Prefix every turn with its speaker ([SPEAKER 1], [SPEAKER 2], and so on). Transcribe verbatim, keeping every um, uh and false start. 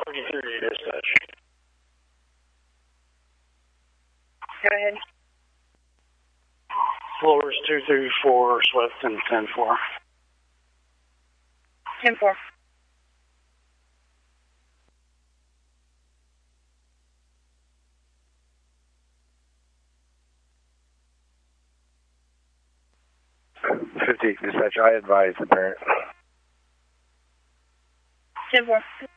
[SPEAKER 1] thirty-three dispatch.
[SPEAKER 2] Go ahead.
[SPEAKER 1] Floors two through four, Swift and ten four.
[SPEAKER 2] ten four.
[SPEAKER 3] fifty, dispatch, I advise the parent.
[SPEAKER 2] ten four.